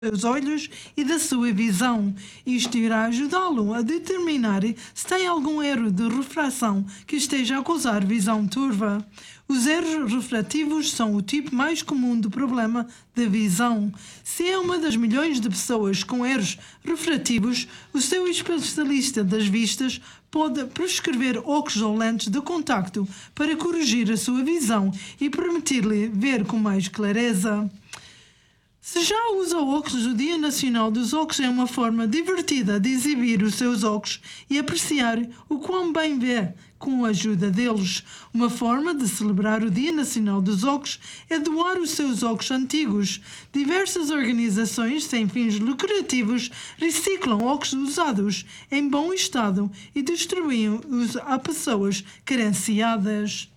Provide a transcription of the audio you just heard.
seus olhos e da sua visão. Isto irá ajudá-lo a determinar se tem algum erro de refração que esteja a causar visão turva. Os erros refrativos são o tipo mais comum de problema da visão. Se é uma das milhões de pessoas com erros refrativos, o seu especialista das vistas pode prescrever óculos ou lentes de contacto para corrigir a sua visão e permitir-lhe ver com mais clareza. Se já usa óculos, o Dia Nacional dos Óculos é uma forma divertida de exibir os seus óculos e apreciar o quão bem vê com a ajuda deles. Uma forma de celebrar o Dia Nacional dos Óculos é doar os seus óculos antigos. Diversas organizações sem fins lucrativos reciclam óculos usados em bom estado e distribuem-os a pessoas carenciadas.